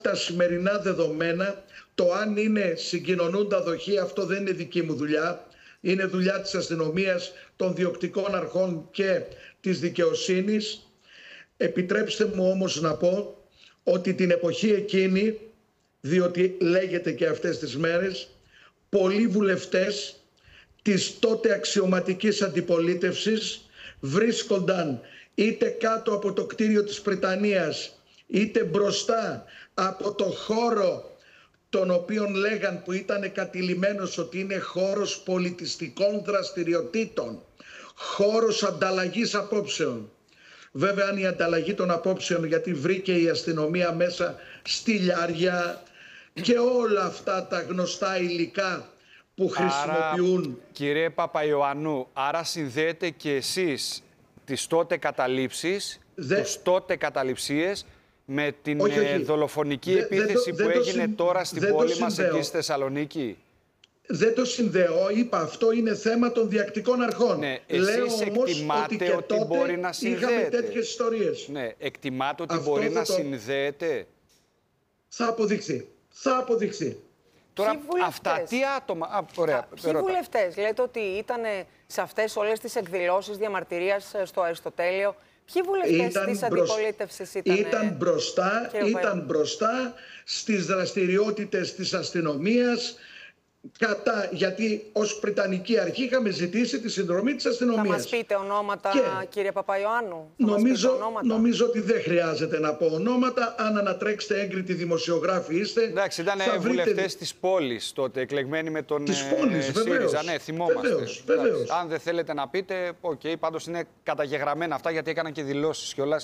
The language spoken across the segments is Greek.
τα σημερινά δεδομένα, το αν είναι συγκοινωνούντα δοχεία, αυτό δεν είναι δική μου δουλειά. Είναι δουλειά της αστυνομίας, των διοκτικών αρχών και της δικαιοσύνης. Επιτρέψτε μου όμως να πω ότι την εποχή εκείνη, διότι λέγεται και αυτές τις μέρες, πολλοί βουλευτές της τότε αξιωματικής αντιπολίτευσης βρίσκονταν είτε κάτω από το κτίριο της Πριτανείας, είτε μπροστά από το χώρο τον οποίον λέγαν, που ήταν κατηλημμένος, ότι είναι χώρος πολιτιστικών δραστηριοτήτων, χώρος ανταλλαγής απόψεων. Βέβαια, αν η ανταλλαγή των απόψεων, γιατί βρήκε η αστυνομία μέσα στυλιάρια και όλα αυτά τα γνωστά υλικά που χρησιμοποιούν. Άρα, κύριε Παπαϊωαννού, άρα συνδέετε και εσείς τις τότε καταλήψεις, τους τότε καταληψίες, με την δολοφονική επίθεση που έγινε τώρα στην πόλη μας εκεί στη Θεσσαλονίκη. Δεν το συνδέω. Είπα, αυτό είναι θέμα των διακτικών αρχών. Ναι, εσείς εκτιμάτε ότι μπορεί να συνδέεται. Είχαμε τέτοιες ιστορίες. Ναι, εκτιμάτε ότι μπορεί να συνδέεται. Θα αποδειχθεί. Θα αποδειχθεί. Τώρα, αυτά τι άτομα... Ωραία, ποιοι βουλευτές, λέτε ότι ήταν σε αυτές όλες τις εκδηλώσεις διαμαρτυρίας στο Αριστοτέλειο. Ποιοι βουλευτές της αντιπολίτευσης ήταν μπροστά στις δραστηριότητες της αστυνομίας, γιατί ως Πριτανική Αρχή είχαμε ζητήσει τη συνδρομή της αστυνομίας. Θα μας πείτε ονόματα, κύριε Παπαϊωάννου? Νομίζω ότι δεν χρειάζεται να πω ονόματα. Αν ανατρέξετε, έγκριτοι δημοσιογράφοι είστε. Εντάξει, ήταν βουλευτές της πόλης τότε, εκλεγμένοι με τον ΣΥΡΙΖΑ. Ναι, θυμόμαστε. Βεβαίως. Αν δεν θέλετε να πείτε, πάντως είναι καταγεγραμμένα αυτά, γιατί έκαναν και δηλώσεις κιόλας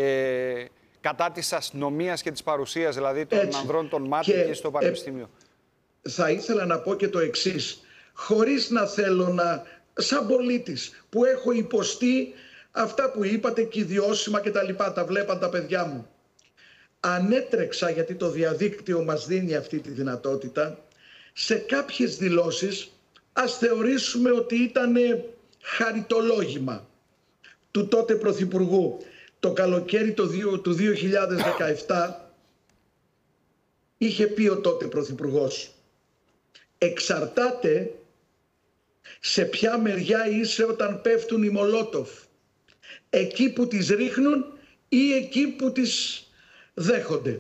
κατά της αστυνομίας και της παρουσίας, δηλαδή των ανδρών των ΜΑΤ και στο Πανεπιστήμιο. Θα ήθελα να πω και το εξής, χωρίς να θέλω σαν πολίτης που έχω υποστεί αυτά που είπατε και ιδιώσιμα και τα λοιπά, τα βλέπαν τα παιδιά μου. Ανέτρεξα, γιατί το διαδίκτυο μας δίνει αυτή τη δυνατότητα, σε κάποιες δηλώσεις, ας θεωρήσουμε ότι ήταν χαριτολόγημα του τότε Πρωθυπουργού. Το καλοκαίρι του 2017 είχε πει ο τότε Πρωθυπουργός: εξαρτάται σε ποια μεριά είσαι όταν πέφτουν οι Μολότοφ. Εκεί που τις ρίχνουν ή εκεί που τις δέχονται.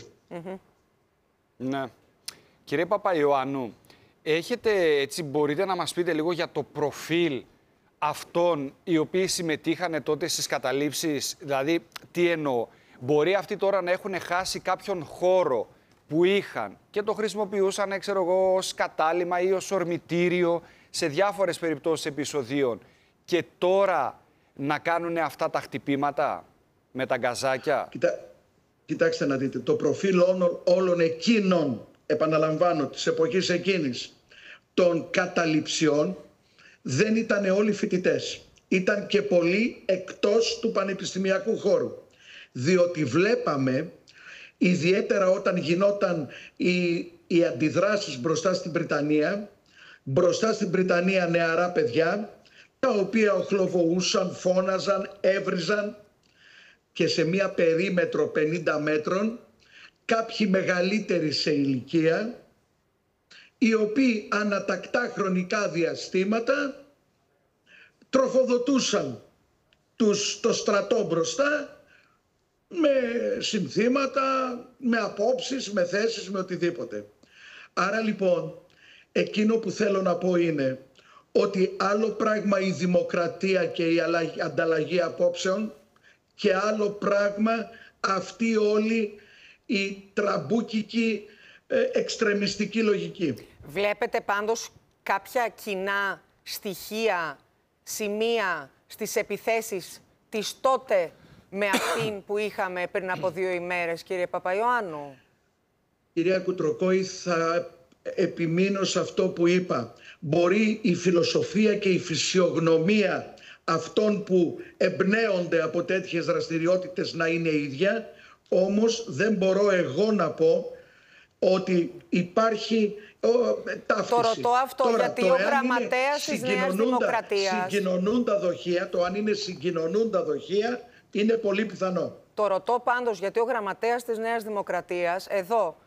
Ναι. Κύριε Παπαϊωαννού, μπορείτε να μας πείτε λίγο για το προφίλ αυτών οι οποίοι συμμετείχαν τότε στις καταλήψεις? Δηλαδή, τι εννοώ? Μπορεί αυτοί τώρα να έχουν χάσει κάποιον χώρο που είχαν και το χρησιμοποιούσαν, ξέρω εγώ, ως κατάλημα ή ως ορμητήριο σε διάφορες περιπτώσεις επεισοδίων, και τώρα να κάνουν αυτά τα χτυπήματα με τα γκαζάκια? Κοιτάξτε να δείτε, το προφίλ όλων εκείνων, επαναλαμβάνω, της εποχής εκείνης των καταληψιών, δεν ήταν όλοι φοιτητές. Ήταν και πολλοί εκτός του πανεπιστημιακού χώρου. Διότι βλέπαμε, ιδιαίτερα όταν γινόταν οι αντιδράσεις μπροστά στην Πριτανία, νεαρά παιδιά, τα οποία οχλοβοούσαν, φώναζαν, έβριζαν, και σε μία περίμετρο 50 μέτρων κάποιοι μεγαλύτεροι σε ηλικία, οι οποίοι ανατακτά χρονικά διαστήματα τροφοδοτούσαν το στρατό μπροστά με συνθήματα, με απόψεις, με θέσεις, με οτιδήποτε. Άρα λοιπόν, εκείνο που θέλω να πω είναι ότι άλλο πράγμα η δημοκρατία και η ανταλλαγή απόψεων, και άλλο πράγμα αυτή όλη η τραμπούκικη εξτρεμιστική λογική. Βλέπετε πάντως κάποια κοινά στοιχεία, σημεία στις επιθέσεις της τότε με αυτήν που είχαμε πριν από 2 ημέρες, κύριε Παπαϊωάννου? Κυρία Κουτροκόη, θα επιμείνω σε αυτό που είπα. Μπορεί η φιλοσοφία και η φυσιογνωμία αυτών που εμπνέονται από τέτοιες δραστηριότητες να είναι ίδια, όμως δεν μπορώ εγώ να πω ότι υπάρχει ταύτιση. Το ρωτώ αυτό τώρα, γιατί ο γραμματέας της Νέας Δημοκρατίας... Συγκοινωνούντα δοχεία, το αν είναι συγκοινωνούντα δοχεία είναι πολύ πιθανό. Το ρωτώ πάντως γιατί ο γραμματέας της Νέας Δημοκρατίας εδώ